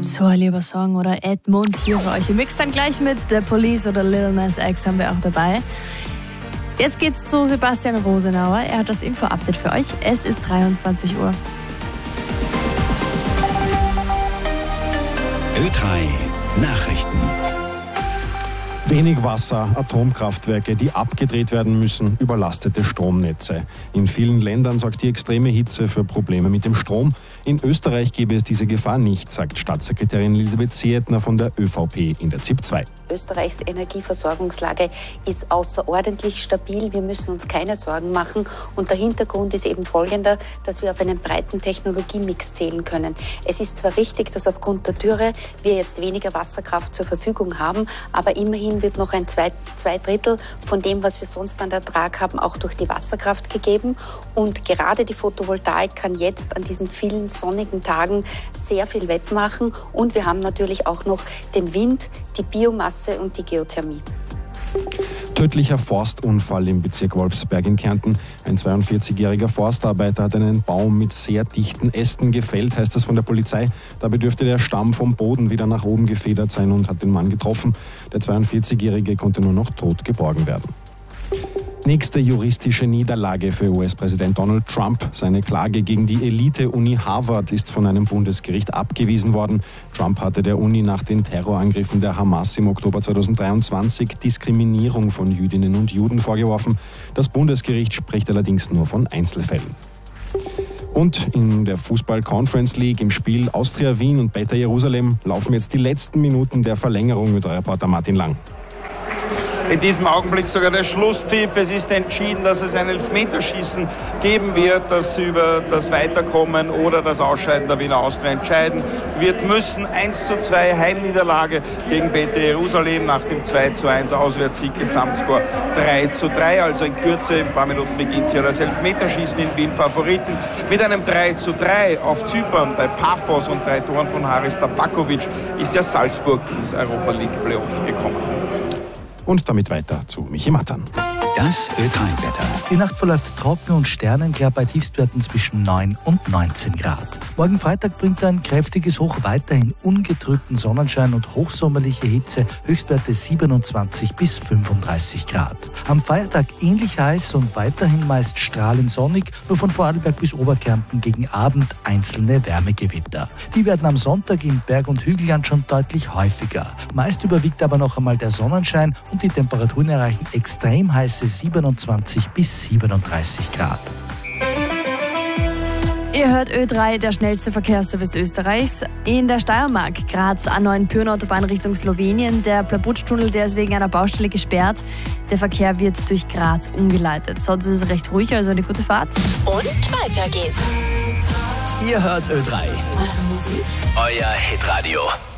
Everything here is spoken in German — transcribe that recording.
So ein lieber Song, oder? Edmund hier für euch. Ihr mixt dann gleich mit The Police oder Lil Nas X haben wir auch dabei. Jetzt geht's zu Sebastian Rosenauer. Er hat das Info-Update für euch. Es ist 23 Uhr. Ö3 Nachrichten. Wenig Wasser, Atomkraftwerke, die abgedreht werden müssen, überlastete Stromnetze. In vielen Ländern sorgt die extreme Hitze für Probleme mit dem Strom. In Österreich gäbe es diese Gefahr nicht, sagt Staatssekretärin Elisabeth Seetner von der ÖVP in der ZIP 2. Österreichs Energieversorgungslage ist außerordentlich stabil. Wir müssen uns keine Sorgen machen. Und der Hintergrund ist eben folgender, dass wir auf einen breiten Technologiemix zählen können. Es ist zwar richtig, dass aufgrund der Dürre wir jetzt weniger Wasserkraft zur Verfügung haben, aber immerhin wird noch ein zwei Drittel von dem, was wir sonst an Ertrag haben, auch durch die Wasserkraft gegeben. Und gerade die Photovoltaik kann jetzt an diesen vielen sonnigen Tagen sehr viel wettmachen. Und wir haben natürlich auch noch den Wind, die Biomasse und die Geothermie. Tödlicher Forstunfall im Bezirk Wolfsberg in Kärnten. Ein 42-jähriger Forstarbeiter hat einen Baum mit sehr dichten Ästen gefällt, heißt es von der Polizei. Dabei dürfte der Stamm vom Boden wieder nach oben gefedert sein und hat den Mann getroffen. Der 42-jährige konnte nur noch tot geborgen werden. Nächste juristische Niederlage für US-Präsident Donald Trump. Seine Klage gegen die Elite-Uni Harvard ist von einem Bundesgericht abgewiesen worden. Trump hatte der Uni nach den Terrorangriffen der Hamas im Oktober 2023 Diskriminierung von Jüdinnen und Juden vorgeworfen. Das Bundesgericht spricht allerdings nur von Einzelfällen. Und in der Fußball-Conference League im Spiel Austria Wien und Beta Jerusalem laufen jetzt die letzten Minuten der Verlängerung mit Reporter Martin Lang. In diesem Augenblick sogar der Schlusspfiff. Es ist entschieden, dass es ein Elfmeterschießen geben wird, das über das Weiterkommen oder das Ausscheiden der Wiener Austria entscheiden wird müssen. 1:2 Heimniederlage gegen Beta Jerusalem nach dem 2:1 Auswärtssieg, Gesamtscore 3:3. Also in Kürze, in ein paar Minuten beginnt hier das Elfmeterschießen in Wien. Favoriten mit einem 3:3 auf Zypern bei Paphos und 3 Toren von Haris Tabakovic ist ja Salzburg ins Europa League Playoff gekommen. Und damit weiter zu Michi Mattern. Das Ö3-Wetter. Die Nacht verläuft trocken und sternenklar bei Tiefstwerten zwischen 9 und 19 Grad. Morgen Freitag bringt ein kräftiges Hoch weiterhin ungetrübten Sonnenschein und hochsommerliche Hitze, Höchstwerte 27 bis 35 Grad. Am Feiertag ähnlich heiß und weiterhin meist strahlend sonnig, nur von Vorarlberg bis Oberkärnten gegen Abend einzelne Wärmegewitter. Die werden am Sonntag im Berg- und Hügelland schon deutlich häufiger. Meist überwiegt aber noch einmal der Sonnenschein und die Temperaturen erreichen extrem heiße 27 bis 37 Grad. Ihr hört Ö3, der schnellste Verkehrsservice Österreichs. In der Steiermark, Graz, A9-Pyhrn-Autobahn Richtung Slowenien. Der Plabutsch-Tunnel, der ist wegen einer Baustelle gesperrt. Der Verkehr wird durch Graz umgeleitet. Sonst ist es recht ruhig, also eine gute Fahrt. Und weiter geht's. Ihr hört Ö3. Musik. Euer Hitradio.